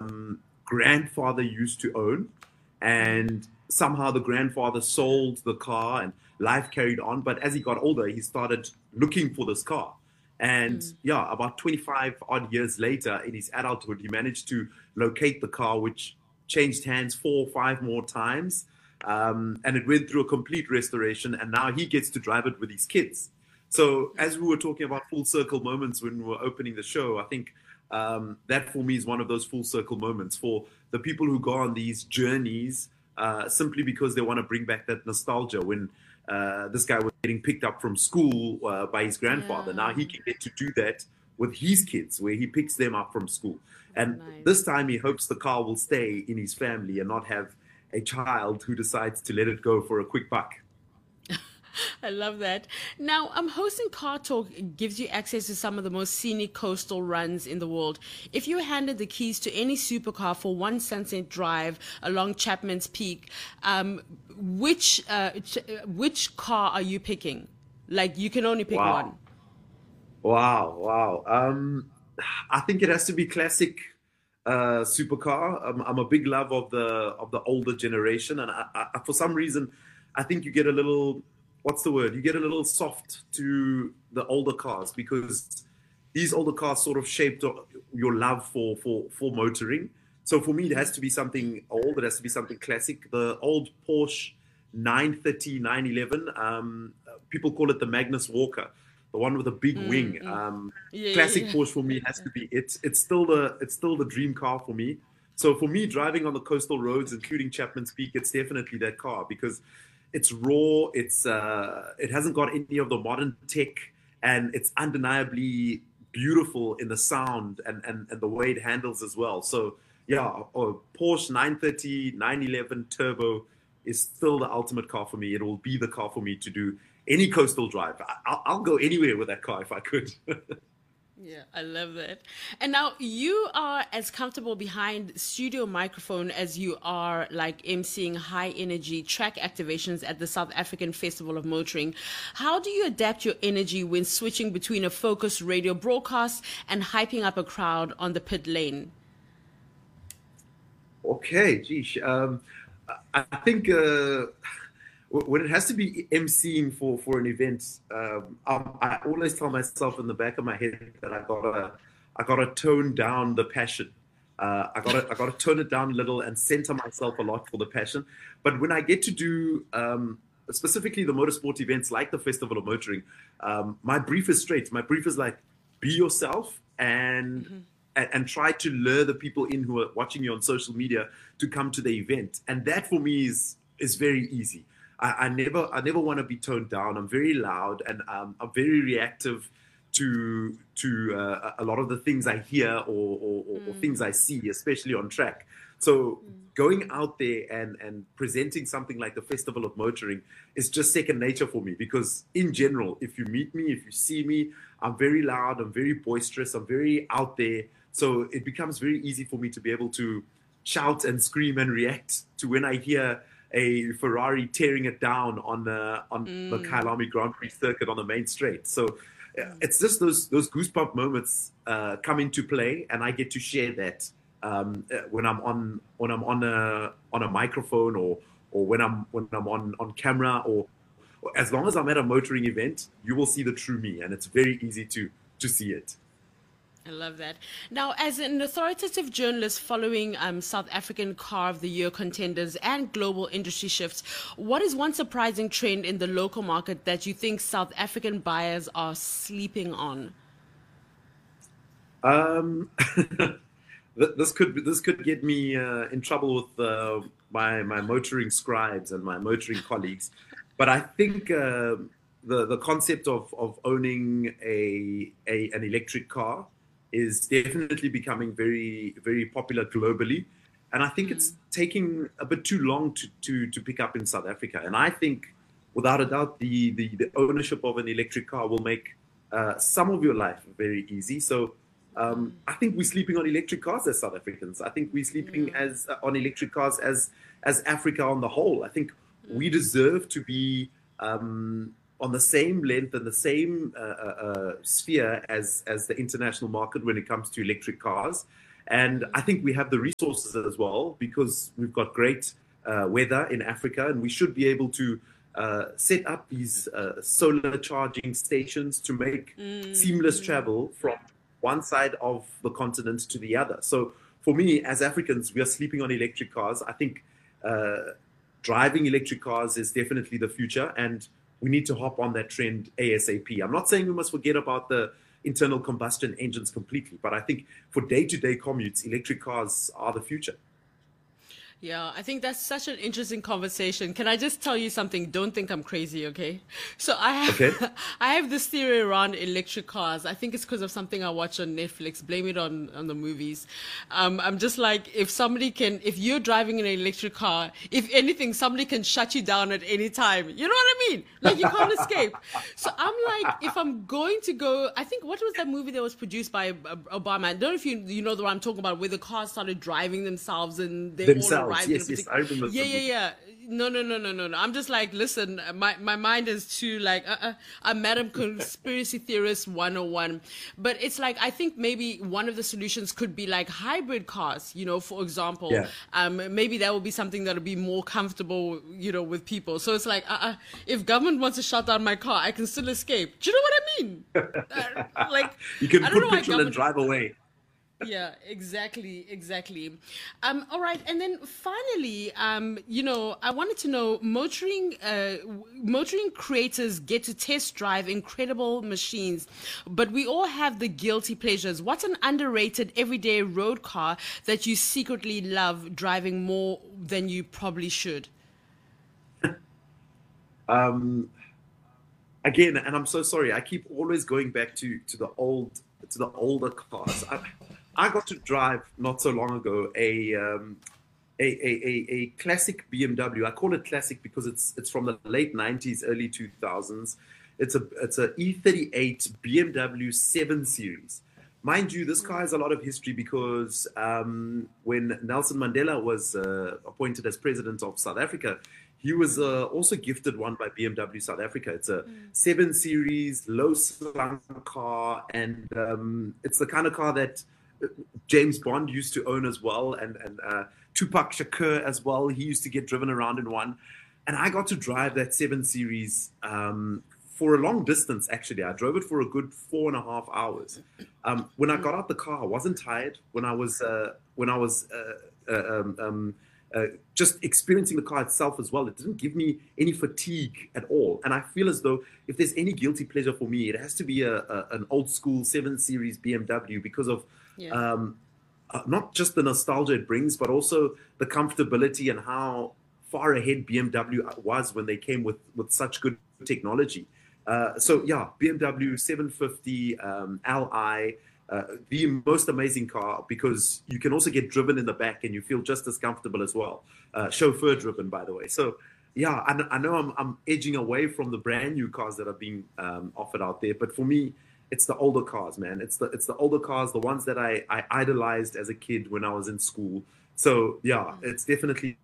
grandfather used to own, and somehow the grandfather sold the car and life carried on. But as he got older, he started looking for this car. And yeah, about 25 odd years later in his adulthood, he managed to locate the car, which changed hands 4 or 5 more times. And it went through a complete restoration. And now he gets to drive it with his kids. So, as we were talking about full circle moments when we were opening the show, I think that for me is one of those full circle moments for the people who go on these journeys simply because they want to bring back that nostalgia when this guy was getting picked up from school by his grandfather. Yeah. Now he can get to do that with his kids, where he picks them up from school. And Nice. this time he hopes the car will stay in his family and not have a child who decides to let it go for a quick buck. I love that. Now, hosting Car Talk gives you access to some of the most scenic coastal runs in the world. If you were handed the keys to any supercar for one sunset drive along Chapman's Peak, which car are you picking? Like, you can only pick one. Wow. Wow, wow. I think it has to be classic supercar. I'm a big love of the older generation, and for some reason, I think you get a little, what's the word? You get a little soft to the older cars because these older cars sort of shaped your love for motoring. So for me, it has to be something old. It has to be something classic. The old Porsche 930, 911. People call it the Magnus Walker, the one with a big wing. Yeah, yeah, Classic yeah. Porsche for me has to be it's still the dream car for me. So for me, driving on the coastal roads, including Chapman's Peak, it's definitely that car because it's raw. It hasn't got any of the modern tech, and it's undeniably beautiful in the sound and the way it handles as well. So yeah, Porsche 930, 911 Turbo is still the ultimate car for me. It will be the car for me to do any coastal drive. I'll go anywhere with that car if I could. Yeah, I love that. And now you are as comfortable behind studio microphone as you are like emceeing high energy track activations at the South African Festival of Motoring. How do you adapt your energy when switching between a focused radio broadcast and hyping up a crowd on the pit lane? Okay, geez. I think when it has to be emceeing for an event, I always tell myself in the back of my head that I gotta tone down the passion. I gotta tone it down a little and center myself a lot for the passion. But when I get to do specifically the motorsport events like the Festival of Motoring, my brief is straight. My brief is like, be yourself and try to lure the people in who are watching you on social media to come to the event. And that for me is very easy. I never want to be toned down. I'm very loud and I'm very reactive to a lot of the things I hear or things I see, especially on track. So going out there and presenting something like the Festival of Motoring is just second nature for me because in general, if you meet me, if you see me, I'm very loud, I'm very boisterous, I'm very out there. So it becomes very easy for me to be able to shout and scream and react to when I hear a Ferrari tearing it down on the Kyalami Grand Prix circuit on the main straight. So it's just those goosebump moments come into play, and I get to share that when I'm on a microphone or when I'm on camera or as long as I'm at a motoring event, you will see the true me, and it's very easy to see it. I love that. Now, as an authoritative journalist following South African Car of the Year contenders and global industry shifts, what is one surprising trend in the local market that you think South African buyers are sleeping on? Um, this could get me in trouble with my motoring scribes and my motoring colleagues, but I think the concept of owning an electric car is definitely becoming very popular globally, and I think it's taking a bit too long to pick up in South Africa. And I think, without a doubt, the ownership of an electric car will make some of your life very easy. So I think we're sleeping on electric cars as South Africans. I think we're sleeping as on electric cars as Africa on the whole. I think we deserve to be on the same length and the same sphere as the international market when it comes to electric cars. And I think we have the resources as well because we've got great weather in Africa, and we should be able to set up these solar charging stations to make seamless travel from one side of the continent to the other. So for me, as Africans, we are sleeping on electric cars. I think driving electric cars is definitely the future, and we need to hop on that trend ASAP. I'm not saying we must forget about the internal combustion engines completely, but I think for day-to-day commutes, electric cars are the future. Yeah, I think that's such an interesting conversation. Can I just tell you something? Don't think I'm crazy, okay? So Okay. I have this theory around electric cars. I think it's because of something I watch on Netflix. Blame it on the movies. I'm just like, if you're driving an electric car, if anything, somebody can shut you down at any time. You know what I mean? Like you can't escape. So I'm like, if I'm going to go, I think, what was that movie that was produced by Obama? I don't know if you know the one I'm talking about, where the cars started driving themselves and they all arrived. Yes, I remember. Yeah. No. I'm just like, listen, my mind is too like, I'm Madam Conspiracy Theorist 101. But it's like, I think maybe one of the solutions could be like hybrid cars, for example. Yeah. Maybe that will be something that'll be more comfortable, with people. So it's like, if government wants to shut down my car, I can still escape. Do you know what I mean? Like, you can I don't put know petrol and drive away. Yeah, exactly. All right, and then finally, I wanted to know, motoring creators get to test drive incredible machines, but we all have the guilty pleasures. What's an underrated everyday road car that you secretly love driving more than you probably should? Again, and I'm so sorry, I keep always going back to the older cars. I got to drive not so long ago a classic BMW. I call it classic because it's from the late 90s, early 2000s. It's a E38 BMW 7 Series. Mind you, this car has a lot of history because when Nelson Mandela was appointed as president of South Africa, he was also gifted one by BMW South Africa. It's a 7 Series, low-slung car, and it's the kind of car that James Bond used to own as well, and Tupac Shakur as well. He used to get driven around in one. And I got to drive that 7 Series for a long distance, actually. I drove it for a good 4.5 hours. When I got out the car, I wasn't tired. When I was just experiencing the car itself as well, it didn't give me any fatigue at all. And I feel as though if there's any guilty pleasure for me, it has to be an old school 7 Series BMW because of not just the nostalgia it brings, but also the comfortability and how far ahead BMW was when they came with such good technology. BMW 750 Li, the most amazing car because you can also get driven in the back and you feel just as comfortable as well. Chauffeur driven, by the way. So I know I'm edging away from the brand new cars that are being offered out there, but for me, it's the older cars, man. It's the older cars, the ones that I idolized as a kid when I was in school. So it's definitely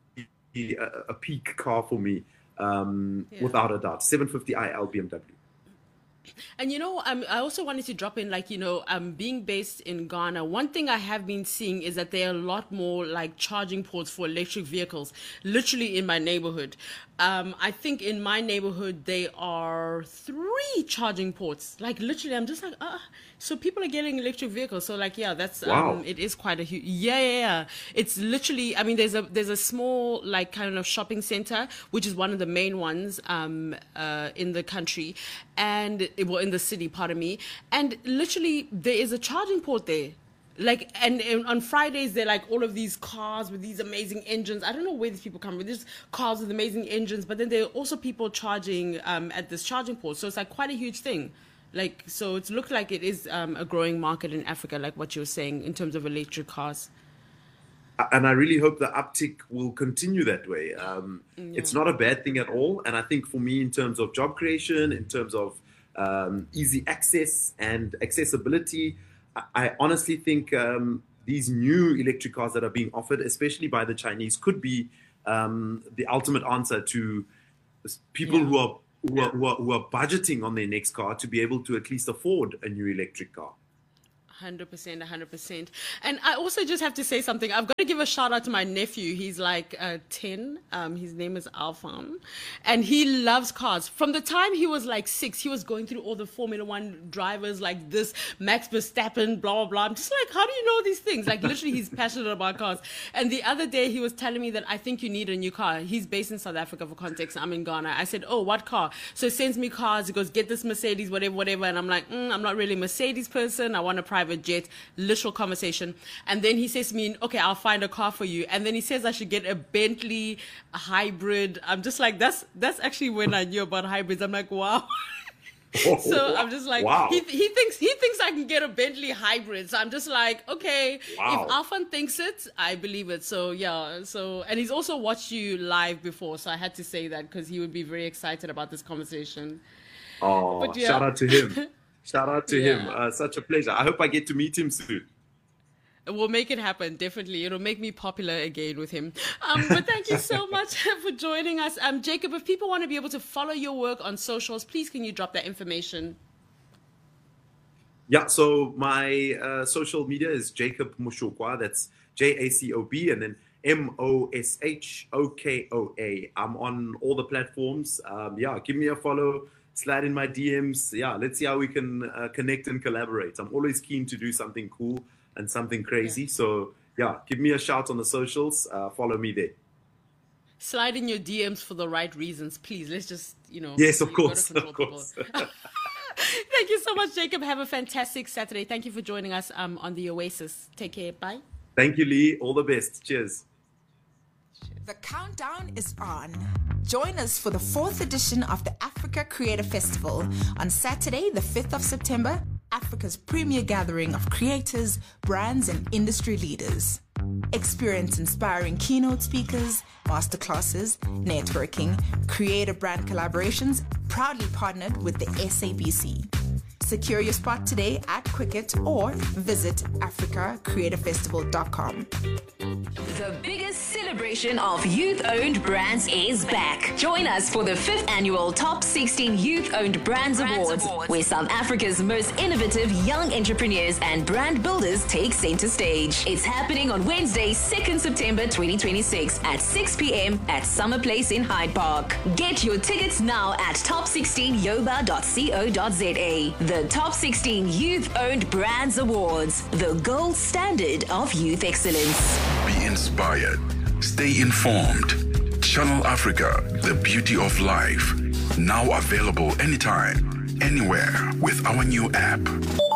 a peak car for me, without a doubt. 750iL BMW. And I also wanted to drop in, being based in Ghana, one thing I have been seeing is that there are a lot more like charging ports for electric vehicles, literally in my neighborhood. I think in my neighborhood, there are 3 charging ports. Like literally, I'm just like, so people are getting electric vehicles. So that's, wow. It is quite a huge, yeah. It's literally, there's a small, like kind of shopping center, which is one of the main ones, in the country and in the city, pardon me. And literally there is a charging port there. And on Fridays, they're like all of these cars with these amazing engines. I don't know where these people come from. There's cars with amazing engines, but then there are also people charging at this charging port. So it's like quite a huge thing. So it looks like it is a growing market in Africa, like what you were saying, in terms of electric cars. And I really hope the uptick will continue that way. It's not a bad thing at all. And I think for me, in terms of job creation, in terms of easy access and accessibility, I honestly think these new electric cars that are being offered, especially by the Chinese, could be the ultimate answer to people who are budgeting on their next car to be able to at least afford a new electric car. 100%, 100%. And I also just have to say something. I've got to give a shout out to my nephew. He's like 10. His name is Alfan. And he loves cars. From the time he was like 6, he was going through all the Formula One drivers like this, Max Verstappen, blah, blah, blah. I'm just like, how do you know these things? Like, literally, he's passionate about cars. And the other day, he was telling me that I think you need a new car. He's based in South Africa, for context. I'm in Ghana. I said, oh, what car? So he sends me cars. He goes, get this Mercedes, whatever, whatever. And I'm like, I'm not really a Mercedes person. I want a private jet. Literal conversation. And then he says to me, okay, I'll find a car for you. And then he says I should get a Bentley hybrid. I'm just like, that's actually when I knew about hybrids. I'm like, wow. So I'm just like, wow. He thinks I can get a Bentley hybrid. So I'm just like, okay, wow. If Alfan thinks it, I believe it. So yeah. So, and he's also watched you live before. So I had to say that because he would be very excited about this conversation. Oh, but yeah. Shout out to him. Shout out to him. Such a pleasure. I hope I get to meet him soon. We'll make it happen, definitely. It'll make me popular again with him. But thank you so much for joining us. Jacob, if people want to be able to follow your work on socials, please can you drop that information? Yeah, so my social media is Jacob Moshokwa. That's Jacob and then Moshokoa. I'm on all the platforms. Give me a follow. Slide in my DMs. Yeah, let's see how we can connect and collaborate. I'm always keen to do something cool and something crazy. Yeah. So, yeah, give me a shout on the socials. Follow me there. Slide in your DMs for the right reasons, please. Let's just, Yes, of course. Of course. Thank you so much, Jacob. Have a fantastic Saturday. Thank you for joining us on the Oasis. Take care. Bye. Thank you, Lee. All the best. Cheers. The countdown is on. Join us for the 4th edition of the Africa Creator Festival on Saturday, the 5th of September, Africa's premier gathering of creators, brands, and industry leaders. Experience inspiring keynote speakers, masterclasses, networking, creator brand collaborations, proudly partnered with the SABC. Secure your spot today at Quicket or visit africacreatorfestival.com. The biggest celebration of youth-owned brands is back. Join us for the 5th annual Top 16 Youth-Owned Brands Awards, where South Africa's most innovative young entrepreneurs and brand builders take center stage. It's happening on Wednesday, 2nd September 2026 at 6 p.m. at Summer Place in Hyde Park. Get your tickets now at top16yoba.co.za. The Top 16 Youth-Owned Brands Awards, the gold standard of youth excellence. Be inspired. Stay informed. Channel Africa, the beauty of life. Now available anytime, anywhere with our new app.